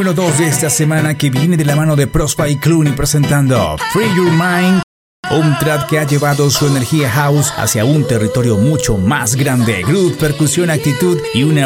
número 2 de esta semana, que viene de la mano de Prospa y Clooney presentando Free Your Mind, un track que ha llevado su energía house hacia un territorio mucho más grande. Groove, percusión, actitud y una